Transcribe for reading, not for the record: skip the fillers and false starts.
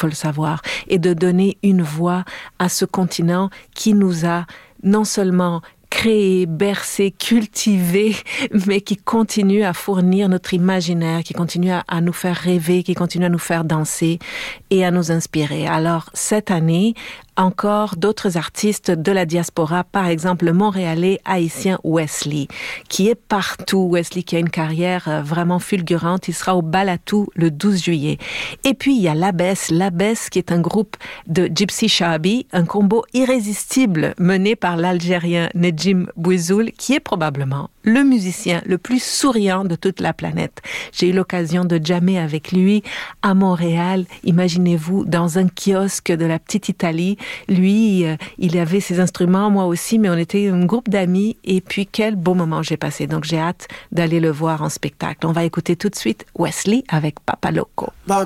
faut le savoir, et de donner une voix à ce continent qui nous a non seulement créé, bercé, cultivé, mais qui continue à fournir notre imaginaire, qui continue à nous faire rêver, qui continue à nous faire danser et à nous inspirer. Alors, cette année, encore d'autres artistes de la diaspora, par exemple le Montréalais haïtien Wesley, qui est partout. Wesley qui a une carrière vraiment fulgurante. Il sera au Balatou le 12 juillet. Et puis, il y a Labès. Labès qui est un groupe de Gypsy Shabi, un combo irrésistible mené par l'Algérien Nedjim Bouizoul, qui est probablement le musicien le plus souriant de toute la planète. J'ai eu l'occasion de jammer avec lui à Montréal. Imaginez-vous, dans un kiosque de la petite Italie. Lui, il avait ses instruments, moi aussi, mais on était un groupe d'amis. Et puis, quel beau moment j'ai passé. Donc, j'ai hâte d'aller le voir en spectacle. On va écouter tout de suite Wesley avec Papa Loco.